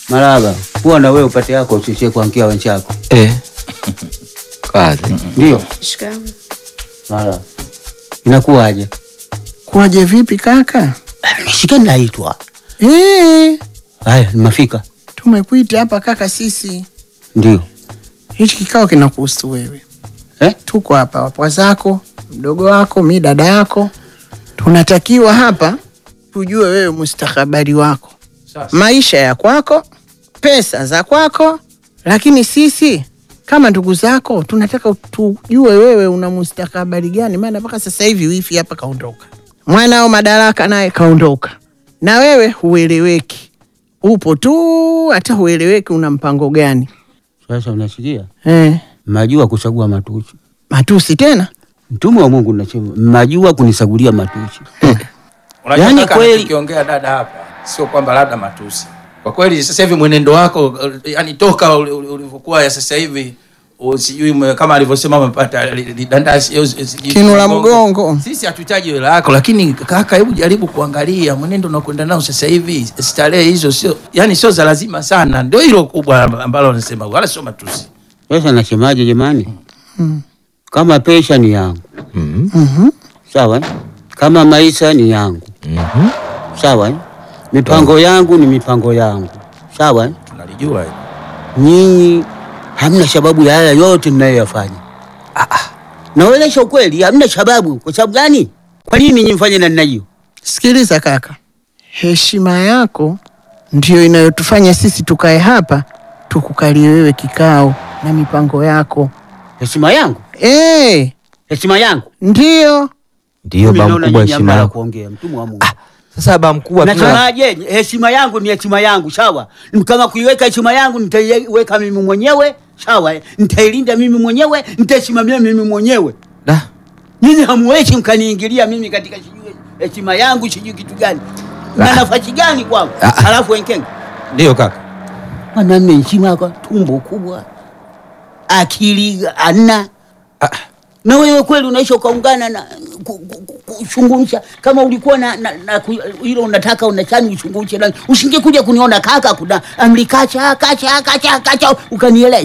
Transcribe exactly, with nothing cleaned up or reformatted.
Maraba, kuwa na wewe upate yako usichie kuankia wenzako. Eh. Kazi. Ndio. Shikamoo. Maraba. Inakuwaje? Kuwaje vipi kaka? Shika naitwa. Eh. Haya, nimefika. Tumekuita hapa kaka sisi. Ndio. Hichi kikao kinakuhusu wewe. Eh? Tuko hapa wapwa zako, mdogo wako, mi dada yako. Tunatakiwa hapa tujue wewe mustakabali wako. Sasa. Maisha ya kwako, pesa za kwako, lakini sisi kama ndugu zako tunataka tujue wewe una mustakabali gani, maana mpaka sasa hivi wifi hapa kaondoka. Mwanao Madaraka naye kaondoka. Na wewe hueleweki. Upo tu hata hueleweki una mpango gani. Sasa unasikia? Eh. Majua kuchagua matusi. Matusi tena? Mtume wa Mungu nasema majua kunisagulia matusi. Unajua yani kweli ukiongea dada hapa sio kwamba labda matusi. Kwa kweli sasa hivi mwenendo wako yani toka ulivyokuwa ya sasa hivi usijui kama alivyosema umepata dandasi kinu la mgongo. Sisi hatuhitaji hela yako, lakini kaka hebu jaribu kuangalia mwenendo unakwenda nao sasa hivi. Starehe hizo sio yani sio za lazima sana. Ndio hilo kubwa ambalo nasema wala sio matusi. Sasa nasemaje jamani? Mm. Kama pesa ni yangu. Mhm. Mhm. Sawa? Kama maisha ni yangu. Mhm. Sawa? Mipango Dong. yangu ni mipango yangu. Sawa? Tunalijua hilo. Nyinyi hamna sababu ya haya yote ninayoyafanya. Ah ah. Naeleza ukweli, hamna sababu. Kwa sababu gani? Kwa nini nyinyi namna hiyo? Sikiliza kaka. Heshima yako ndio inayotufanya sisi tukae hapa tukukalie wewe kikao na mipango yako. Heshima yangu? Eh, heshima yangu. Ndio. Ndio baba mkubwa, heshima yako. Kuongea mtume wa Mungu. Ah, sasa baba mkubwa nasemaje? Heshima yangu ni heshima yangu, sawa? Kama kuiweka heshima yangu nitaiweka mimi mwenyewe, sawa? Nitailinda mimi mwenyewe, nitaisimamia mimi mwenyewe. Da. Nyinyi hamwezi mkaniingilia mimi katika sijui heshima yangu sijui kitu gani. Na nafasi gani kwangu? Alafu wenkenga. Ndio kaka. Ana heshima kwa tumbo kubwa. Akili ana. Ah. Na wewe kweli unaisha ukaungana na kushungumsha kama ulikuwa na, na, na hilo unataka unachani ushungumshe, usinge kuja kuniona kaka kuna amri kacha kacha kacha kacha ukanielewa.